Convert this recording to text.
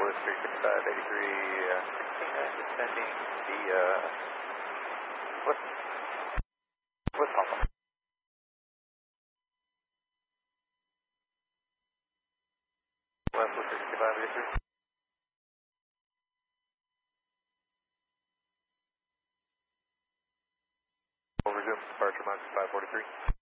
Louis 36583, 16 descending the what's Papa? West Louis 36583. Resume departure Mach 543.